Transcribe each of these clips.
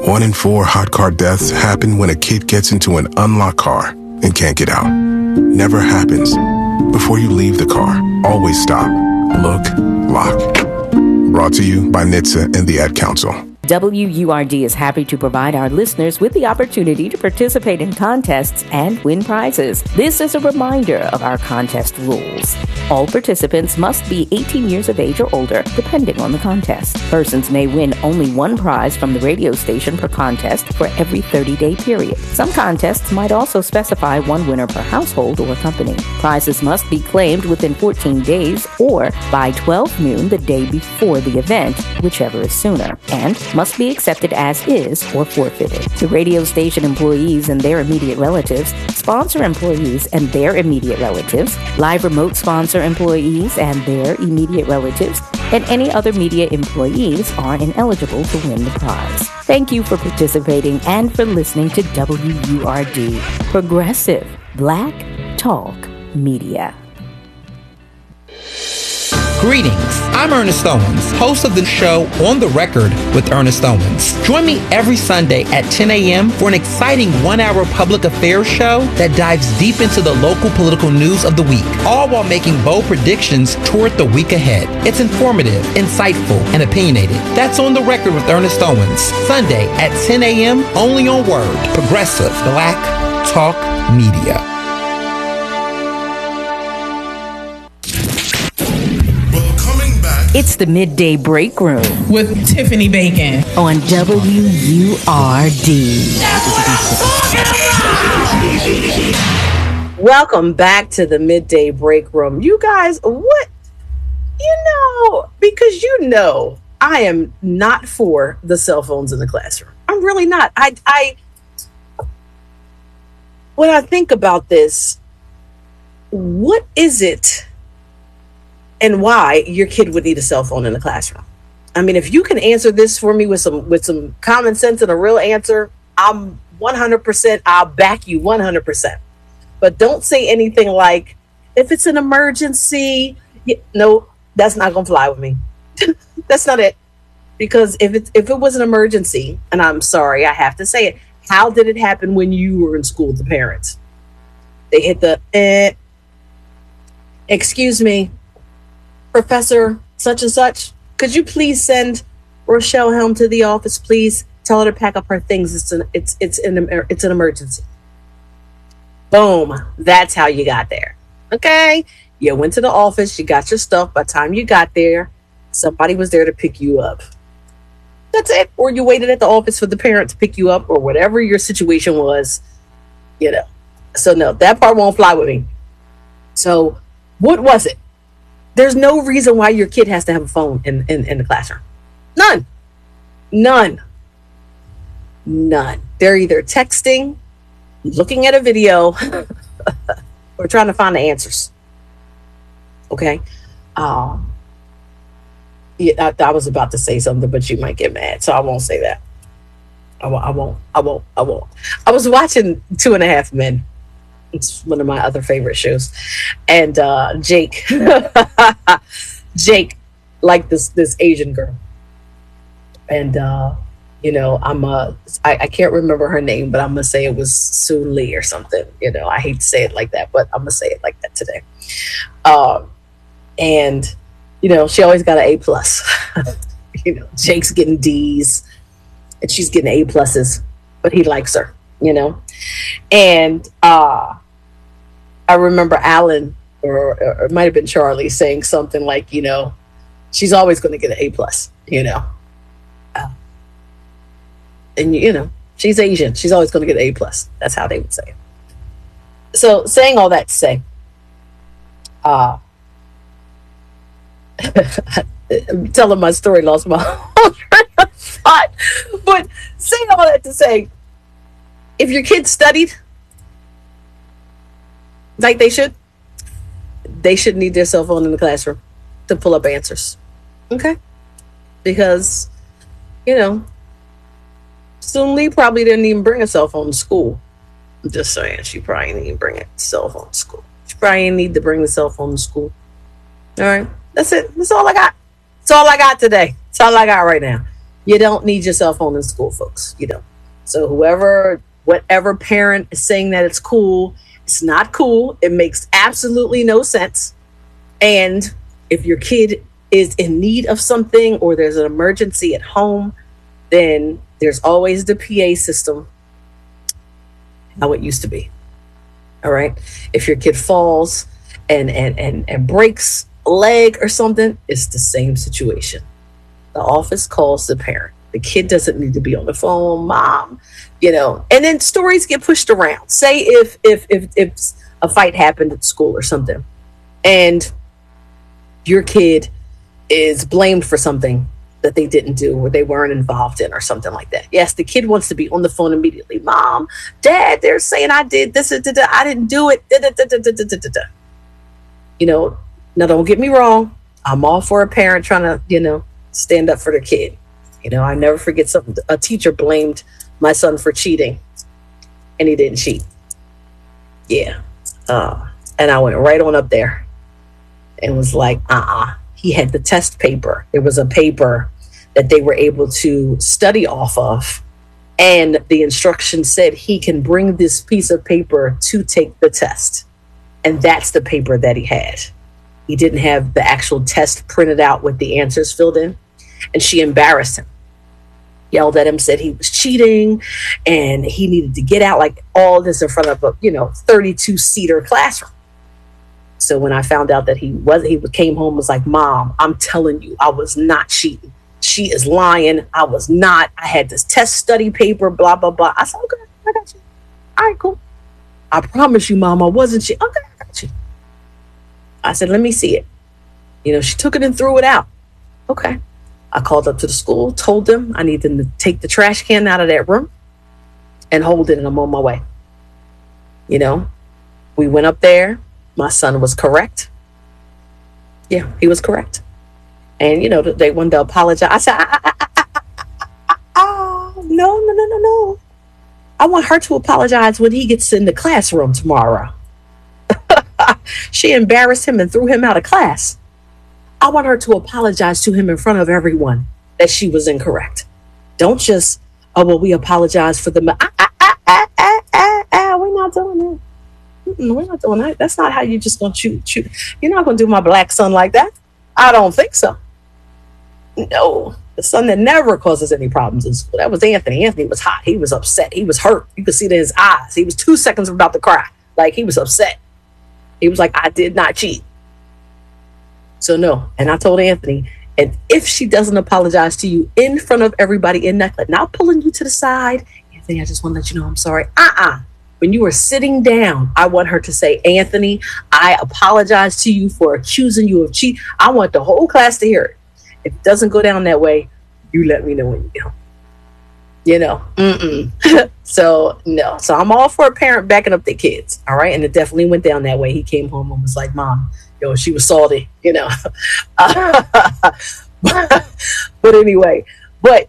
1 in 4 hot car deaths happen when a kid gets into an unlocked car and can't get out. Never happens. Before you leave the car, always stop, look, lock. Brought to you by NHTSA and the Ad Council. WURD is happy to provide our listeners with the opportunity to participate in contests and win prizes. This is a reminder of our contest rules. All participants must be 18 years of age or older, depending on the contest. Persons may win only one prize from the radio station per contest for every 30-day period. Some contests might also specify one winner per household or company. Prizes must be claimed within 14 days or by 12 noon the day before the event, whichever is sooner, and must be accepted as is or forfeited. The radio station employees and their immediate relatives, sponsor employees and their immediate relatives, live remote sponsor employees and their immediate relatives, and any other media employees are ineligible to win the prize. Thank you for participating and for listening to WURD, Progressive Black Talk Media. Greetings, I'm Ernest Owens, host of the show On the Record with Ernest Owens. Join me every Sunday at 10 a.m. for an exciting 1-hour public affairs show that dives deep into the local political news of the week, all while making bold predictions toward the week ahead. It's informative, insightful, and opinionated. That's On the Record with Ernest Owens, Sunday at 10 a.m. only on Word, Progressive Black Talk Media. It's the Midday Break Room with Tiffany Bacon on WURD. Welcome back to the Midday Break Room. You guys, what? Because I am not for the cell phones in the classroom. I'm really not. When I think about this, what is it and why your kid would need a cell phone in the classroom? I mean, if you can answer this for me with some common sense and a real answer, I'm 100%, I'll back you 100%. But don't say anything like, if it's an emergency, no, that's not going to fly with me. That's not it. Because if it was an emergency, and I'm sorry, I have to say it, how did it happen when you were in school with the parents? They hit the, excuse me, Professor such and such, could you please send Rochelle Helm to the office, please? Tell her to pack up her things. It's an emergency. Boom. That's how you got there. Okay. You went to the office. You got your stuff. By the time you got there, somebody was there to pick you up. That's it. Or you waited at the office for the parent to pick you up, or whatever your situation was. So no, that part won't fly with me. So what was it? There's no reason why your kid has to have a phone in the classroom. None. They're either texting, looking at a video, or trying to find the answers. Okay. I was about to say something, but you might get mad, so I won't say that. I won't. I was watching 2.5 Men. It's one of my other favorite shows. And Jake liked this Asian girl. And, I can't remember her name, but I'm going to say it was Soon Lee or something. I hate to say it like that, but I'm going to say it like that today. And, she always got an A+. Jake's getting D's and she's getting A+, but he likes her, And I remember Alan, or it might have been Charlie, saying something like, she's always going to get an A+, and she's Asian. She's always going to get an A+. That's how they would say it. So saying all that to say, I'm telling my story, lost my whole train of thought. But saying all that to say, if your kids studied like they should need their cell phone in the classroom to pull up answers. Okay? Because, Soon Lee probably didn't even bring a cell phone to school. I'm just saying, she probably didn't even bring a cell phone to school. She probably didn't need to bring the cell phone to school. All right? That's it. That's all I got. That's all I got today. That's all I got right now. You don't need your cell phone in school, folks. You don't. So whatever parent is saying that it's cool, it's not cool. It makes absolutely no sense. And if your kid is in need of something or there's an emergency at home, then there's always the PA system, how it used to be. All right. If your kid falls and breaks a leg or something, it's the same situation. The office calls the parent. The kid doesn't need to be on the phone, mom, and then stories get pushed around. Say if a fight happened at school or something, and your kid is blamed for something that they didn't do or they weren't involved in or something like that. Yes, the kid wants to be on the phone immediately. Mom, Dad, they're saying I did this, I didn't do it. Now don't get me wrong. I'm all for a parent trying to, stand up for their kid. I never forget something. A teacher blamed my son for cheating and he didn't cheat. Yeah. And I went right on up there and was like, he had the test paper. There was a paper that they were able to study off of. And the instruction said he can bring this piece of paper to take the test. And that's the paper that he had. He didn't have the actual test printed out with the answers filled in. And she embarrassed him, yelled at him, said he was cheating and he needed to get out, like all this in front of a 32-seater classroom. So when I found out that he came home, was like, Mom, I'm telling you, I was not cheating. She is lying. I was not. I had this test study paper, blah, blah, blah. I said, okay, I got you. All right, cool. I promise you, Mom, I wasn't cheating. Okay, I got you. I said, let me see it. She took it and threw it out. Okay. I called up to the school, told them I need them to take the trash can out of that room and hold it, and I'm on my way. We went up there. My son was correct. Yeah, he was correct. And, they wanted to apologize. I said, no. I want her to apologize when he gets in the classroom tomorrow. She embarrassed him and threw him out of class. I want her to apologize to him in front of everyone that she was incorrect. Don't just, we apologize for the... We're not doing that. We're not doing that. That's not how you just going to shoot. You're not going to do my black son like that. I don't think so. No. The son that never causes any problems in school. That was Anthony. Anthony was hot. He was upset. He was hurt. You could see it in his eyes. He was 2 seconds about to cry. Like, he was upset. He was like, I did not cheat. So no. And I told Anthony, and if she doesn't apologize to you in front of everybody in that class, not pulling you to the side, Anthony, I just want to let you know I'm sorry. When you are sitting down, I want her to say, Anthony, I apologize to you for accusing you of cheating. I want the whole class to hear it. If it doesn't go down that way, you let me know when you go. So no. So I'm all for a parent backing up their kids. All right. And it definitely went down that way. He came home and was like, Mom, she was salty, but anyway, but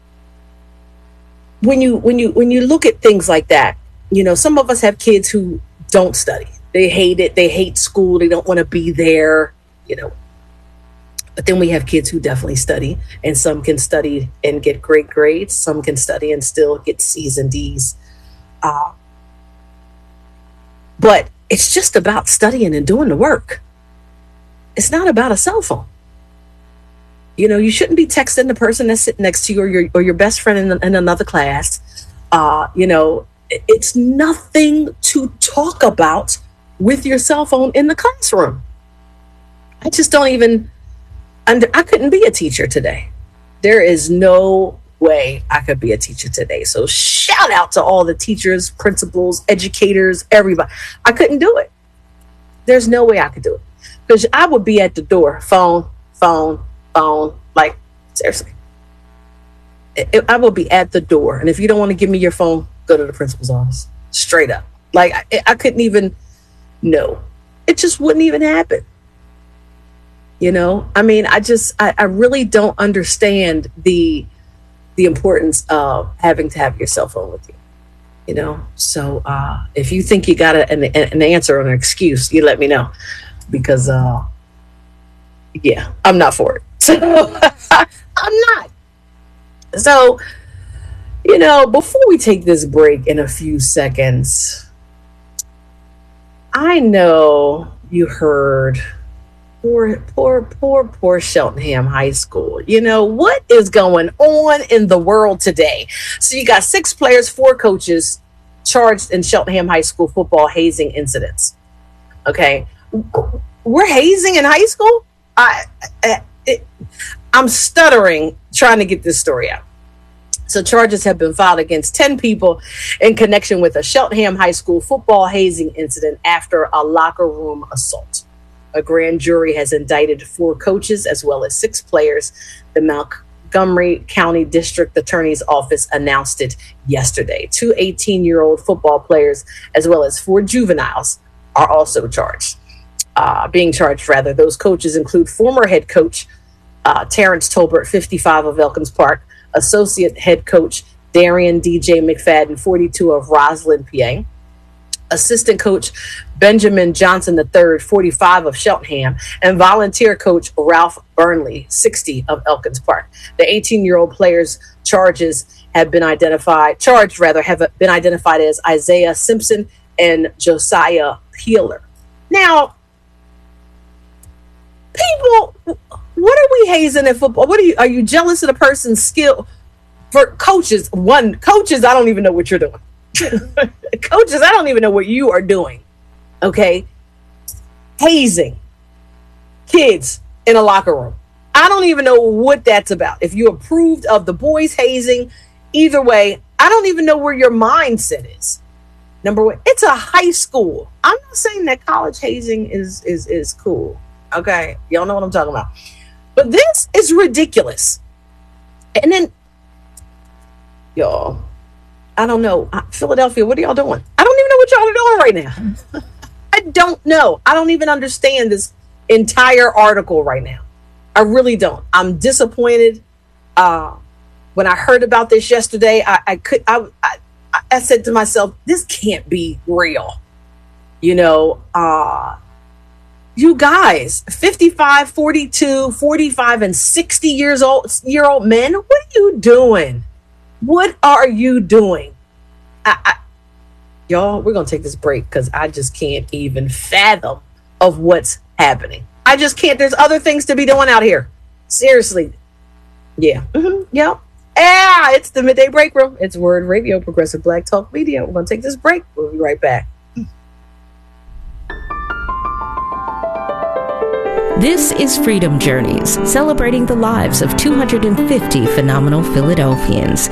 when you look at things like that, some of us have kids who don't study. They hate it. They hate school. They don't want to be there, but then we have kids who definitely study, and some can study and get great grades. Some can study and still get C's and D's. But it's just about studying and doing the work. It's not about a cell phone. You shouldn't be texting the person that's sitting next to you or your best friend in another class. It's nothing to talk about with your cell phone in the classroom. I just don't even, I couldn't be a teacher today. There is no way I could be a teacher today. So shout out to all the teachers, principals, educators, everybody. I couldn't do it. There's no way I could do it. Because I would be at the door, phone, like, seriously. I will be at the door. And if you don't want to give me your phone, go to the principal's office. Straight up. Like, I couldn't even, no. It just wouldn't even happen. I mean, I really don't understand the importance of having to have your cell phone with you. So if you think you got an answer or an excuse, you let me know. Because, I'm not for it. So I'm not. So, before we take this break in a few seconds, I know you heard poor Cheltenham High School. What is going on in the world today? So you got 6 players, 4 coaches charged in Cheltenham High School football hazing incidents. Okay. We're hazing in high school? I'm stuttering trying to get this story out. So charges have been filed against 10 people in connection with a Cheltenham High School football hazing incident after a locker room assault. A grand jury has indicted 4 coaches as well as 6 players. The Montgomery County District Attorney's Office announced it yesterday. 2 18-year-old football players as well as 4 juveniles are also being charged. Those coaches include former head coach Terrence Tolbert, 55 of Elkins Park, associate head coach Darian DJ McFadden, 42 of Roslyn, PA, assistant coach Benjamin Johnson III, 45 of Cheltenham, and volunteer coach Ralph Burnley, 60 of Elkins Park. The 18-year-old players' have been identified as Isaiah Simpson and Josiah Peeler. Now, people, what are we hazing in football? Are you jealous of the person's skill? For coaches, I don't even know what you're doing. Coaches, I don't even know what you are doing. Okay? Hazing kids in a locker room. I don't even know what that's about. If you approved of the boys hazing, either way, I don't even know where your mindset is. Number one, it's a high school. I'm not saying that college hazing is cool. Okay? Y'all know what I'm talking about. But this is ridiculous. And then, y'all, I don't know. Philadelphia, what are y'all doing? I don't even know what y'all are doing right now. I don't know. I don't even understand this entire article right now. I really don't. I'm disappointed. When I heard about this yesterday, I said to myself, this can't be real. You guys, 55, 42, 45, and 60 year old men, what are you doing? What are you doing? Y'all, we're going to take this break because I just can't even fathom of what's happening. I just can't. There's other things to be doing out here. Seriously. Yeah. Yep. Yeah, it's the Midday Break Room. It's Word Radio, Progressive Black Talk Media. We're going to take this break. We'll be right back. This is Freedom Journeys, celebrating the lives of 250 phenomenal Philadelphians.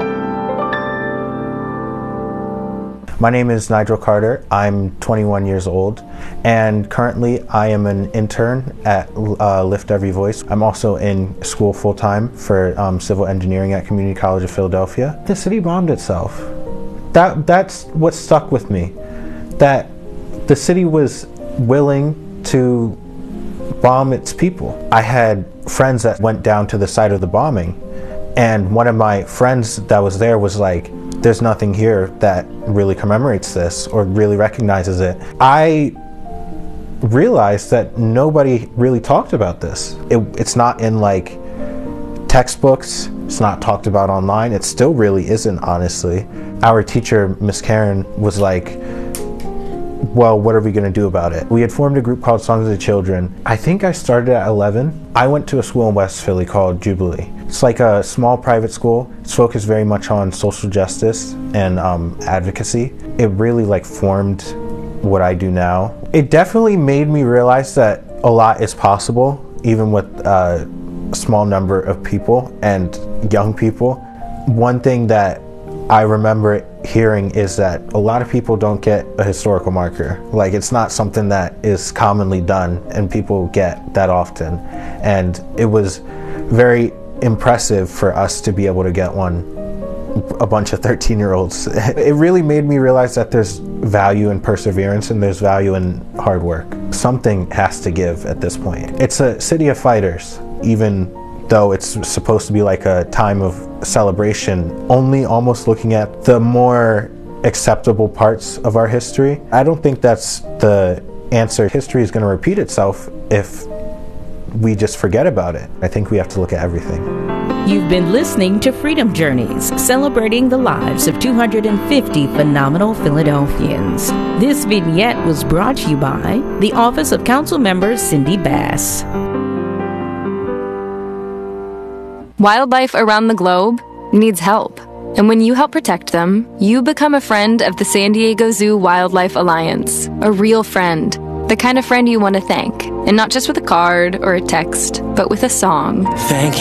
My name is Nigel Carter. I'm 21 years old, and currently I am an intern at Lift Every Voice. I'm also in school full-time for civil engineering at Community College of Philadelphia. The city bombed itself. That's what stuck with me, that the city was willing to bomb its people. I had friends that went down to the site of the bombing, and one of my friends that was there was like, there's nothing here that really commemorates this or really recognizes it. I realized that nobody really talked about this. It's not in like textbooks, it's not talked about online, it still really isn't, honestly. Our teacher, Miss Karen, was like, well, what are we going to do about it? We had formed a group called Songs of the Children. I think I started at 11. I went to a school in West Philly called Jubilee. It's like a small private school. It's focused very much on social justice and advocacy. It really like formed what I do now. It definitely made me realize that a lot is possible, even with a small number of people and young people. One thing that I remember hearing is that a lot of people don't get a historical marker. Like, it's not something that is commonly done and people get that often. And it was very impressive for us to be able to get one, a bunch of 13-year-olds. It really made me realize that there's value in perseverance and there's value in hard work. Something has to give at this point. It's a city of fighters, even though it's supposed to be like a time of celebration, only almost looking at the more acceptable parts of our history. I don't think that's the answer. History is going to repeat itself if we just forget about it. I think we have to look at everything. You've been listening to Freedom Journeys, celebrating the lives of 250 phenomenal Philadelphians. This vignette was brought to you by the Office of Councilmember Cindy Bass. Wildlife around the globe needs help. And when you help protect them, you become a friend of the San Diego Zoo Wildlife Alliance. A real friend. The kind of friend you want to thank. And not just with a card or a text, but with a song. Thank